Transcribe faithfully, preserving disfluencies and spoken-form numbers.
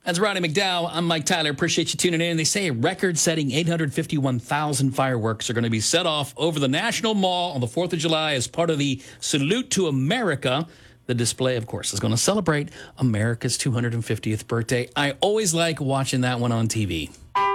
That's Ronnie McDowell. I'm Mike Tyler. Appreciate you tuning in. They say a record-setting eight hundred fifty-one thousand fireworks are going to be set off over the National Mall on the fourth of July as part of the Salute to America. The display, of course, is going to celebrate America's two hundred fiftieth birthday. I always like watching that one on T V.